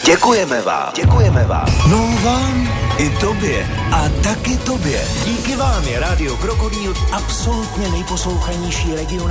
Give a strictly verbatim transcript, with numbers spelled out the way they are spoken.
Děkujeme vám. Děkujeme vám. No vám i tobě. A taky tobě. Díky vám je Rádio Krokodýl absolutně nejposlouchanější region.